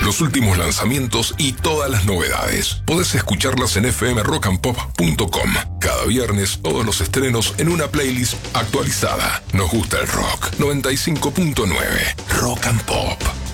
los últimos lanzamientos y todas las novedades. Podés escucharlas en fmrockandpop.com. Cada viernes, todos los estrenos en una playlist actualizada. Nos gusta el rock. 95.9 Rock and Pop.